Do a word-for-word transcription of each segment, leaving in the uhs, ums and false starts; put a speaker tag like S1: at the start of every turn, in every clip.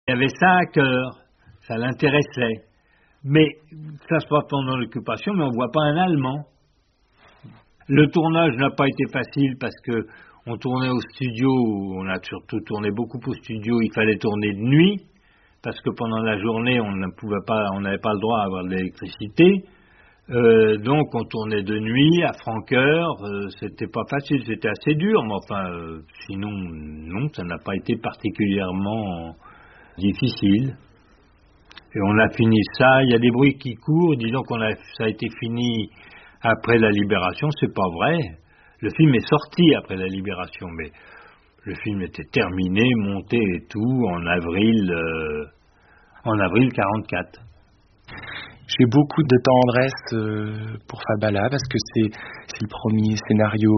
S1: Il avait ça à cœur, ça l'intéressait. Mais ça se passe pendant l'occupation, mais on ne voit pas un Allemand. Le tournage n'a pas été facile parce que on tournait au studio, on a surtout tourné beaucoup au studio, il fallait tourner de nuit, parce que pendant la journée, on ne pouvait pas, on n'avait pas le droit à avoir de l'électricité. Euh, donc on tournait de nuit à Franqueur, euh, c'était pas facile, c'était assez dur, mais enfin, euh, sinon, non, ça n'a pas été particulièrement difficile. Et on a fini ça, il y a des bruits qui courent, disons qu'on a, ça a été fini après la Libération, c'est pas vrai. Le film est sorti après la Libération, mais le film était terminé, monté et tout, en avril, euh, en avril quarante-quatre.
S2: J'ai beaucoup de tendresse euh, pour Falbala parce que c'est, c'est le premier scénario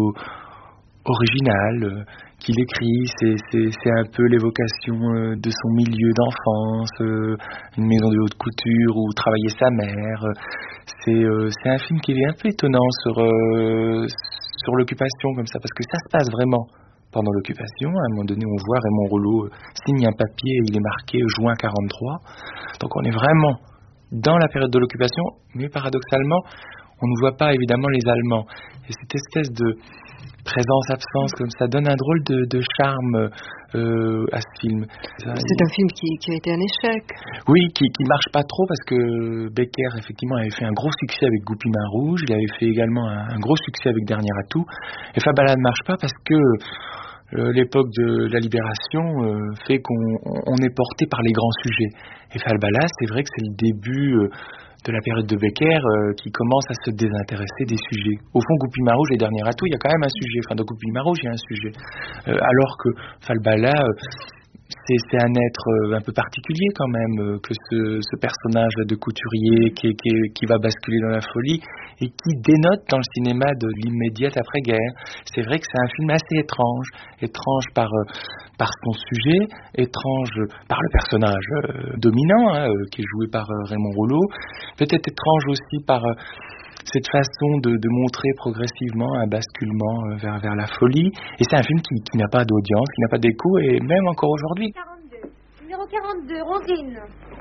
S2: original euh, qu'il écrit, c'est, c'est, c'est un peu l'évocation euh, de son milieu d'enfance, euh, une maison de haute couture où travaillait sa mère. C'est, euh, c'est un film qui est un peu étonnant sur, euh, sur l'occupation comme ça, parce que ça se passe vraiment pendant l'occupation. À un moment donné, on voit Raymond Rouleau signe un papier, il est marqué juin quarante-trois. Donc on est vraiment dans la période de l'occupation, mais paradoxalement, on ne voit pas évidemment les Allemands. Et cette espèce de présence-absence comme ça donne un drôle de, de charme euh, à ce film. Ça,
S3: c'est il... un film qui, qui a été un échec.
S2: Oui, qui qui marche pas trop parce que Becker effectivement avait fait un gros succès avec Goupil Main Rouge, il avait fait également un, un gros succès avec Dernier Atout. Et Falbala ne marche pas parce que euh, l'époque de la Libération euh, fait qu'on on est porté par les grands sujets. Et Falbala, c'est vrai que c'est le début euh, de la période de Becker euh, qui commence à se désintéresser des sujets. Au fond, Goupil Main Rouge et Dernier Atout, il y a quand même un sujet. Enfin, dans Goupil Main Rouge, il y a un sujet. Euh, alors que Falbala, euh, c'est, c'est un être euh, un peu particulier quand même, euh, que ce, ce personnage de couturier qui, qui, qui va basculer dans la folie et qui dénote dans le cinéma de l'immédiate après-guerre. C'est vrai que c'est un film assez étrange, étrange par... Euh, par son sujet, étrange par le personnage euh, dominant, hein, euh, qui est joué par euh, Raymond Rouleau, peut-être étrange aussi par euh, cette façon de, de montrer progressivement un basculement euh, vers, vers la folie. Et c'est un film qui, qui n'a pas d'audience, qui n'a pas d'écho, et même encore aujourd'hui.
S4: quarante-deux. Numéro quarante-deux, Rosine.